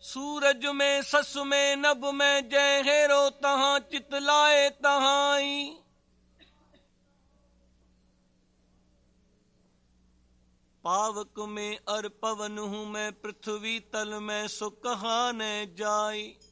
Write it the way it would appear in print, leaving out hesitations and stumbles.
सूरज में सस में नभ में जय हेरो तहाँ चितलाए तहाई। पावक में अर पवन हूँ मैं पृथ्वी तल में सो कहाँ न जाई।